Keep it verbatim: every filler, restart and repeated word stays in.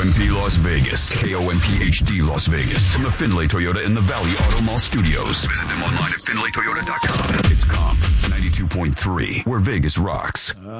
M P Las Vegas. K O M P H D Las Vegas. From the Findlay Toyota in the Valley Auto Mall Studios. Visit them online at Findlay Toyota dot com. It's Comp ninety-two point three, where Vegas rocks.